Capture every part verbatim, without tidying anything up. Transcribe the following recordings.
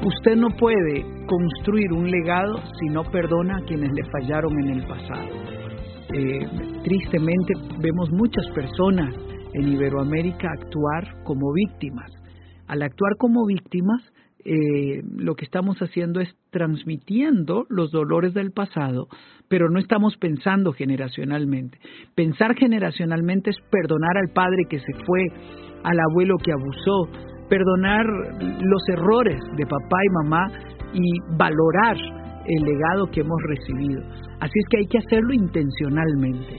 Usted no puede construir un legado si no perdona a quienes le fallaron en el pasado. Eh, tristemente vemos muchas personas en Iberoamérica actuar como víctimas. Al actuar como víctimas, eh, lo que estamos haciendo es transmitiendo los dolores del pasado, pero no estamos pensando generacionalmente. Pensar generacionalmente es perdonar al padre que se fue, al abuelo que abusó, perdonar los errores de papá y mamá y valorar el legado que hemos recibido. Así es que hay que hacerlo intencionalmente.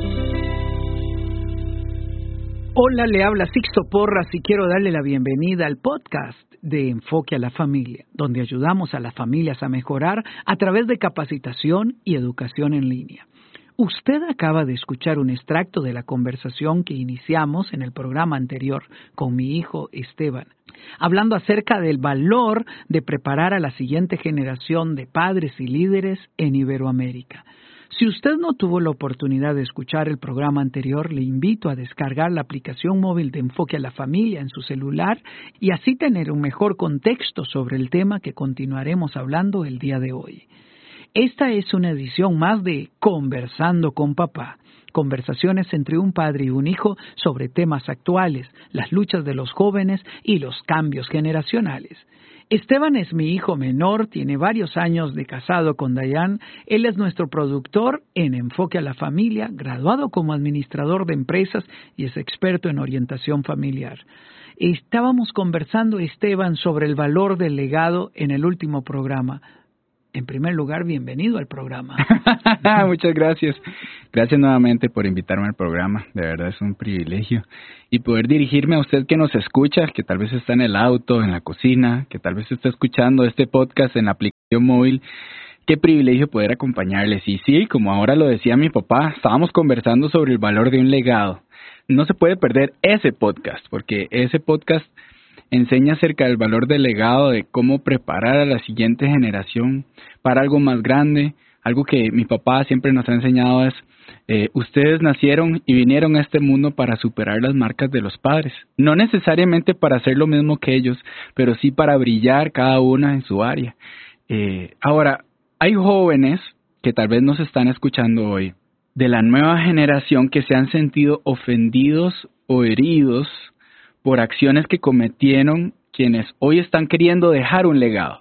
Hola, le habla Sixto Porras y quiero darle la bienvenida al podcast de Enfoque a la Familia, donde ayudamos a las familias a mejorar a través de capacitación y educación en línea. Usted acaba de escuchar un extracto de la conversación que iniciamos en el programa anterior con mi hijo Esteban, hablando acerca del valor de preparar a la siguiente generación de padres y líderes en Iberoamérica. Si usted no tuvo la oportunidad de escuchar el programa anterior, le invito a descargar la aplicación móvil de Enfoque a la Familia en su celular y así tener un mejor contexto sobre el tema que continuaremos hablando el día de hoy. Esta es una edición más de Conversando con Papá, conversaciones entre un padre y un hijo sobre temas actuales, las luchas de los jóvenes y los cambios generacionales. Esteban es mi hijo menor, tiene varios años de casado con Dayan. Él es nuestro productor en Enfoque a la Familia, graduado como administrador de empresas y es experto en orientación familiar. Estábamos conversando, Esteban, sobre el valor del legado en el último programa. En primer lugar, bienvenido al programa. Muchas gracias. Gracias nuevamente por invitarme al programa. De verdad es un privilegio. Y poder dirigirme a usted que nos escucha, que tal vez está en el auto, en la cocina, que tal vez está escuchando este podcast en la aplicación móvil. Qué privilegio poder acompañarles. Y sí, como ahora lo decía mi papá, estábamos conversando sobre el valor de un legado. No se puede perder ese podcast, porque ese podcast enseña acerca del valor del legado, de cómo preparar a la siguiente generación para algo más grande. Algo que mi papá siempre nos ha enseñado es, eh, ustedes nacieron y vinieron a este mundo para superar las marcas de los padres. No necesariamente para hacer lo mismo que ellos, pero sí para brillar cada una en su área. Eh, ahora, hay jóvenes que tal vez nos están escuchando hoy, de la nueva generación que se han sentido ofendidos o heridos por acciones que cometieron quienes hoy están queriendo dejar un legado.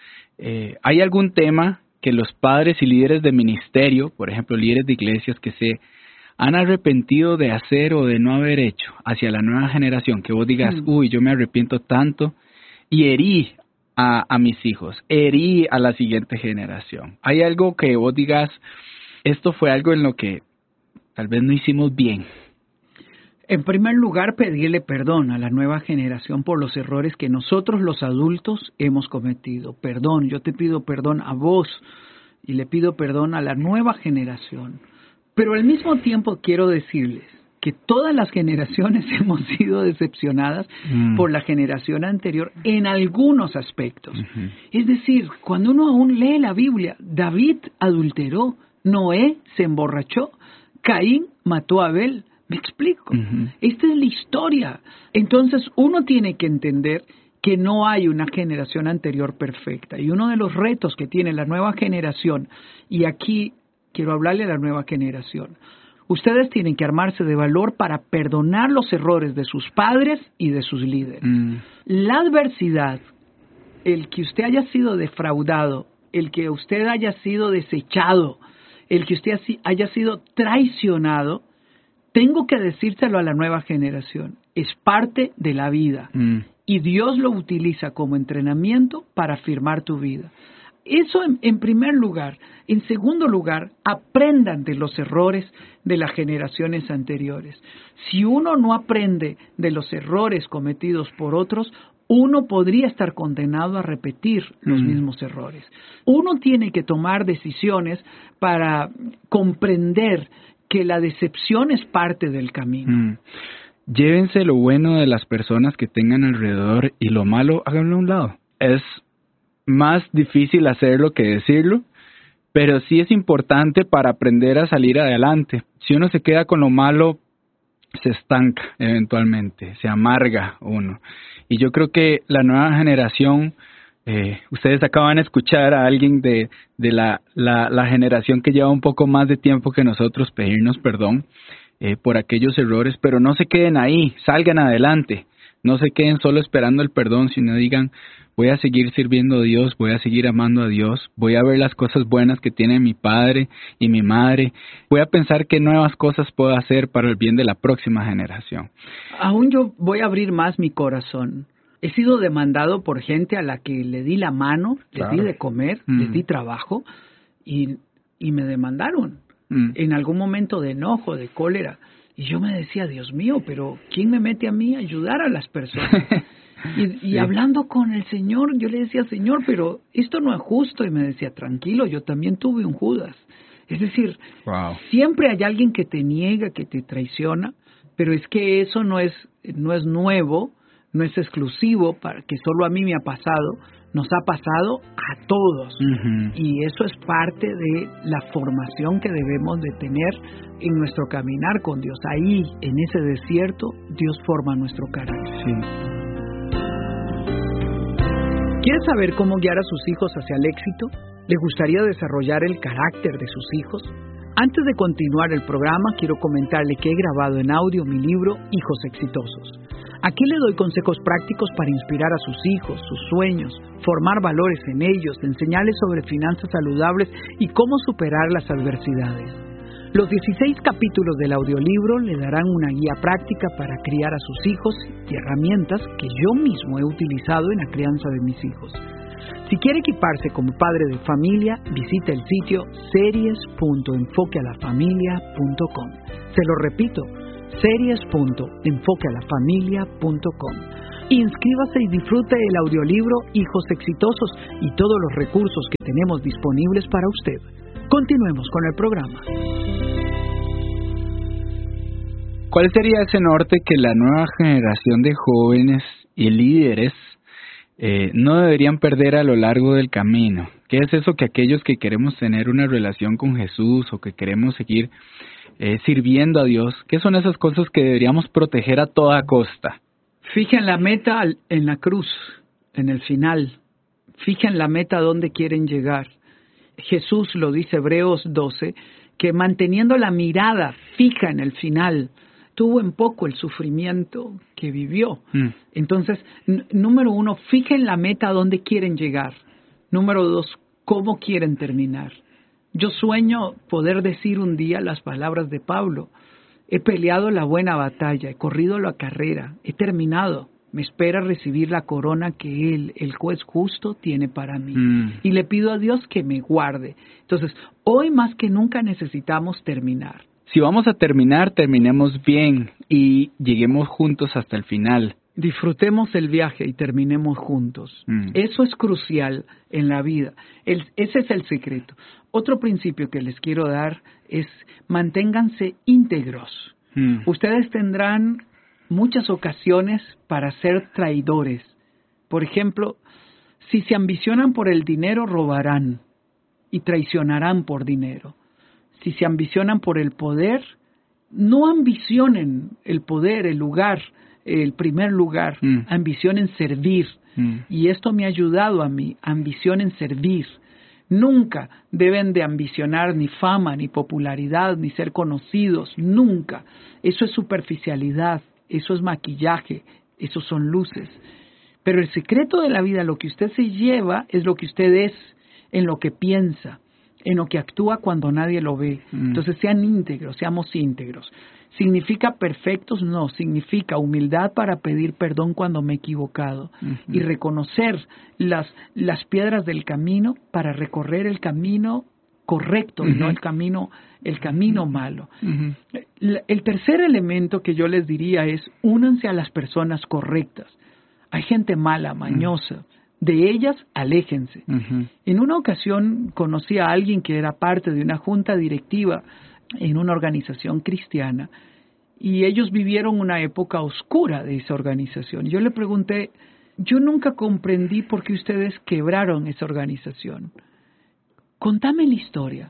Eh, ¿Hay algún tema que los padres y líderes de ministerio, por ejemplo, líderes de iglesias que se han arrepentido de hacer o de no haber hecho hacia la nueva generación? Que vos digas, mm. uy, yo me arrepiento tanto y herí a, a mis hijos, herí a la siguiente generación. ¿Hay algo que vos digas, esto fue algo en lo que tal vez no hicimos bien? En primer lugar, pedirle perdón a la nueva generación por los errores que nosotros los adultos hemos cometido. Perdón, yo te pido perdón a vos y le pido perdón a la nueva generación. Pero al mismo tiempo quiero decirles que todas las generaciones hemos sido decepcionadas mm. por la generación anterior en algunos aspectos. Uh-huh. Es decir, cuando uno aún lee la Biblia, David adulteró, Noé se emborrachó, Caín mató a Abel. ¿Me explico? Uh-huh. Esta es la historia. Entonces, uno tiene que entender que no hay una generación anterior perfecta. Y uno de los retos que tiene la nueva generación, y aquí quiero hablarle a la nueva generación, ustedes tienen que armarse de valor para perdonar los errores de sus padres y de sus líderes. Mm. La adversidad, el que usted haya sido defraudado, el que usted haya sido desechado, el que usted haya sido traicionado, tengo que decírselo a la nueva generación. Es parte de la vida. Mm. Y Dios lo utiliza como entrenamiento para afirmar tu vida. Eso en, en primer lugar. En segundo lugar, aprendan de los errores de las generaciones anteriores. Si uno no aprende de los errores cometidos por otros, uno podría estar condenado a repetir los mm. mismos errores. Uno tiene que tomar decisiones para comprender que la decepción es parte del camino. Mm. Llévense lo bueno de las personas que tengan alrededor y lo malo, háganlo a un lado. Es más difícil hacerlo que decirlo, pero sí es importante para aprender a salir adelante. Si uno se queda con lo malo, se estanca eventualmente, se amarga uno. Y yo creo que la nueva generación Eh, ustedes acaban de escuchar a alguien de, de la, la, la generación que lleva un poco más de tiempo que nosotros pedirnos perdón eh, por aquellos errores, pero no se queden ahí, salgan adelante, no se queden solo esperando el perdón, sino digan, voy a seguir sirviendo a Dios, voy a seguir amando a Dios, voy a ver las cosas buenas que tiene mi padre y mi madre, voy a pensar qué nuevas cosas puedo hacer para el bien de la próxima generación. Aún yo voy a abrir más mi corazón. He sido demandado por gente a la que le di la mano, Claro. les di de comer, Mm. les di trabajo y, y me demandaron Mm. en algún momento de enojo, de cólera. Y yo me decía, Dios mío, pero ¿quién me mete a mí a ayudar a las personas? y y Sí. hablando con el Señor, yo le decía, Señor, pero esto no es justo. Y me decía, tranquilo, yo también tuve un Judas. Es decir, Wow. siempre hay alguien que te niega, que te traiciona, pero es que eso no es, no es nuevo, no es exclusivo, para que solo a mí me ha pasado, nos ha pasado a todos. Ujú. Y eso es parte de la formación que debemos de tener en nuestro caminar con Dios. Ahí, en ese desierto, Dios forma nuestro carácter. Sí. ¿Quiere saber cómo guiar a sus hijos hacia el éxito? ¿Le gustaría desarrollar el carácter de sus hijos? Antes de continuar el programa, quiero comentarle que he grabado en audio mi libro Hijos Exitosos. Aquí le doy consejos prácticos para inspirar a sus hijos, sus sueños, formar valores en ellos, enseñarles sobre finanzas saludables y cómo superar las adversidades. Los dieciséis capítulos del audiolibro le darán una guía práctica para criar a sus hijos y herramientas que yo mismo he utilizado en la crianza de mis hijos. Si quiere equiparse como padre de familia, visite el sitio series punto enfoque a la familia punto com. Se lo repito, series punto enfoque a la familia punto com. Inscríbase y disfrute el audiolibro Hijos Exitosos y todos los recursos que tenemos disponibles para usted. Continuemos con el programa. ¿Cuál sería ese norte que la nueva generación de jóvenes y líderes eh, no deberían perder a lo largo del camino? ¿Qué es eso que aquellos que queremos tener una relación con Jesús o que queremos seguir eh, sirviendo a Dios, qué son esas cosas que deberíamos proteger a toda costa? Fijen la meta en la cruz, en el final. Fijen la meta a dónde quieren llegar. Jesús lo dice Hebreos doce, que manteniendo la mirada fija en el final, tuvo en poco el sufrimiento que vivió. Mm. Entonces, n- número uno, fijen la meta a dónde quieren llegar. Número dos, cómo quieren terminar. Yo sueño poder decir un día las palabras de Pablo. He peleado la buena batalla, he corrido la carrera, he terminado. Me espera recibir la corona que Él, el juez justo, tiene para mí. Mm. Y le pido a Dios que me guarde. Entonces, hoy más que nunca necesitamos terminar. Si vamos a terminar, terminemos bien y lleguemos juntos hasta el final. Disfrutemos el viaje y terminemos juntos. Mm. Eso es crucial en la vida. El, ese es el secreto. Otro principio que les quiero dar es manténganse íntegros. Mm. Ustedes tendrán muchas ocasiones para ser traidores. Por ejemplo, si se ambicionan por el dinero, robarán y traicionarán por dinero. Si se ambicionan por el poder, no ambicionen el poder, el lugar, el primer lugar. Mm. Ambicionen servir. Mm. Y esto me ha ayudado a mí. Ambicionen servir. Nunca deben de ambicionar ni fama, ni popularidad, ni ser conocidos. Nunca. Eso es superficialidad. Eso es maquillaje, eso son luces. Pero el secreto de la vida, lo que usted se lleva, es lo que usted es, en lo que piensa, en lo que actúa cuando nadie lo ve. Mm. Entonces sean íntegros, seamos íntegros. ¿Significa perfectos? No, significa humildad para pedir perdón cuando me he equivocado. Uh-huh. Y reconocer las, las piedras del camino para recorrer el camino correcto, uh-huh. y no el camino, el camino uh-huh. malo. Uh-huh. El, el tercer elemento que yo les diría es, únanse a las personas correctas. Hay gente mala, mañosa. Uh-huh. De ellas, aléjense. Uh-huh. En una ocasión conocí a alguien que era parte de una junta directiva en una organización cristiana y ellos vivieron una época oscura de esa organización. Yo le pregunté, yo nunca comprendí por qué ustedes quebraron esa organización. Contame la historia.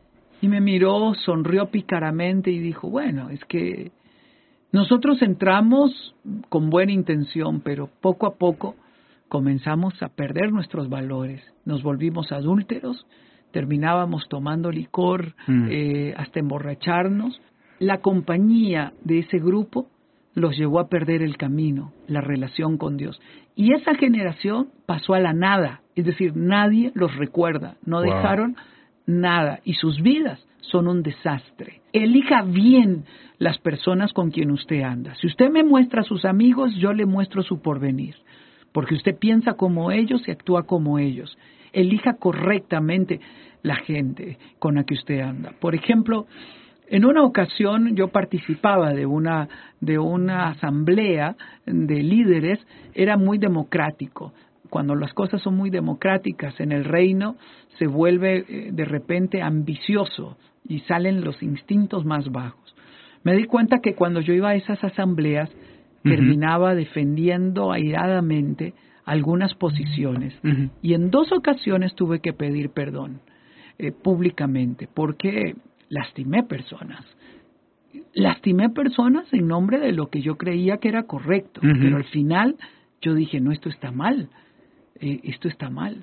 Y me miró, sonrió pícaramente y dijo, bueno, es que nosotros entramos con buena intención, pero poco a poco comenzamos a perder nuestros valores, nos volvimos adúlteros, terminábamos tomando licor mm. eh, hasta emborracharnos. La compañía de ese grupo los llevó a perder el camino, la relación con Dios. Y esa generación pasó a la nada, es decir, nadie los recuerda, no wow. dejaron nada y sus vidas son un desastre. Elija bien las personas con quien usted anda. Si usted me muestra a sus amigos, yo le muestro su porvenir, porque usted piensa como ellos y actúa como ellos. Elija correctamente la gente con la que usted anda. Por ejemplo, en una ocasión yo participaba de una, de una asamblea de líderes, era muy democrático. Cuando las cosas son muy democráticas en el reino, se vuelve eh, de repente ambicioso y salen los instintos más bajos. Me di cuenta que cuando yo iba a esas asambleas, uh-huh. terminaba defendiendo airadamente algunas posiciones. Uh-huh. Y en dos ocasiones tuve que pedir perdón eh, públicamente, porque lastimé personas. Lastimé personas en nombre de lo que yo creía que era correcto, uh-huh. pero al final yo dije, no, esto está mal, eh, esto está mal.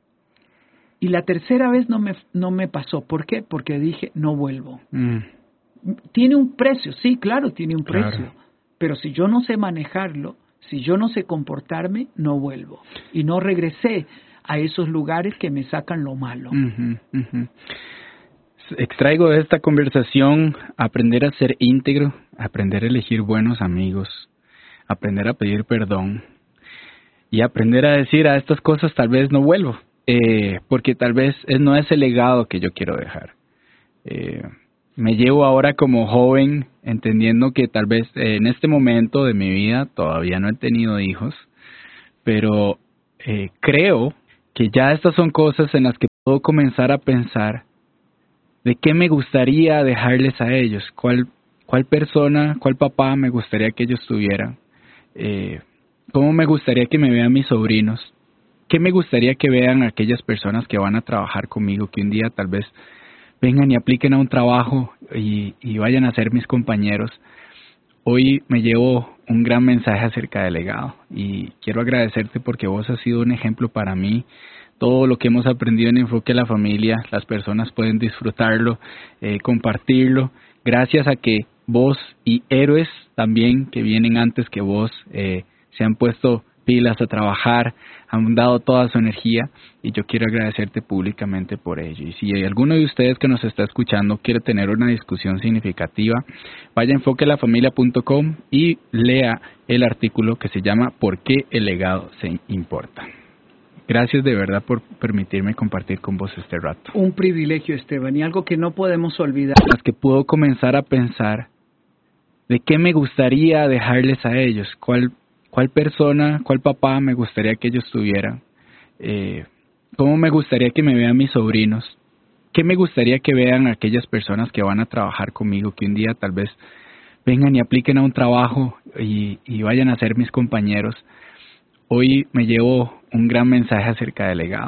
Y la tercera vez no me, no me pasó. ¿Por qué? Porque dije, no vuelvo. Uh-huh. Tiene un precio, sí, claro, tiene un precio, claro. pero si yo no sé manejarlo, si yo no sé comportarme, no vuelvo. Y no regresé a esos lugares que me sacan lo malo. Uh-huh, uh-huh. Extraigo de esta conversación aprender a ser íntegro, aprender a elegir buenos amigos, aprender a pedir perdón y aprender a decir a estas cosas tal vez no vuelvo, eh, porque tal vez no es el legado que yo quiero dejar. Eh, me llevo ahora como joven entendiendo que tal vez en este momento de mi vida todavía no he tenido hijos, pero eh, creo que ya estas son cosas en las que puedo comenzar a pensar de qué me gustaría dejarles a ellos, cuál, cuál persona, cuál papá me gustaría que ellos tuvieran, eh, cómo me gustaría que me vean mis sobrinos, qué me gustaría que vean aquellas personas que van a trabajar conmigo, que un día tal vez vengan y apliquen a un trabajo y, y vayan a ser mis compañeros. Hoy me llevo un gran mensaje acerca del legado y quiero agradecerte porque vos has sido un ejemplo para mí. Todo lo que hemos aprendido en Enfoque a la Familia, las personas pueden disfrutarlo, eh, compartirlo, gracias a que vos y héroes también que vienen antes que vos eh, se han puesto pilas a trabajar, han dado toda su energía y yo quiero agradecerte públicamente por ello. Y si hay alguno de ustedes que nos está escuchando quiere tener una discusión significativa, vaya a enfoque la familia punto com y lea el artículo que se llama ¿Por qué el legado se importa? Gracias de verdad por permitirme compartir con vos este rato. Un privilegio, Esteban, y algo que no podemos olvidar. Las que puedo comenzar a pensar de qué me gustaría dejarles a ellos, cuál, cuál persona, cuál papá me gustaría que ellos tuvieran, eh, cómo me gustaría que me vean mis sobrinos, qué me gustaría que vean aquellas personas que van a trabajar conmigo, que un día tal vez vengan y apliquen a un trabajo y, y vayan a ser mis compañeros. Hoy me llevo un gran mensaje acerca del legado.